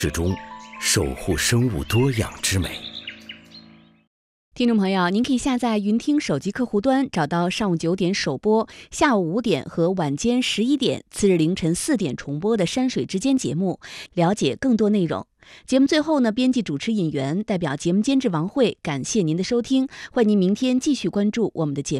之中守护生物多样之美。 听众朋友，您可以下载云听手机客户端，找到上午9点首播、下午5点和晚间11点、次日凌晨4点重播的山水之间节目，了解更多内容。节目最后呢，编辑主持尹源代表节目监制王慧，感谢您的收听，欢迎您明天继续关注我们的节目。